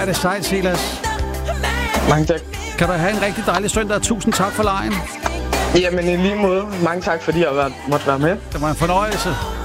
det sejt, Silas. Mange tak. Kan du have en rigtig dejlig søndag. Tusind tak for lejen. Jamen i lige måde. Mange tak, fordi jeg måtte være med. Det var en fornøjelse.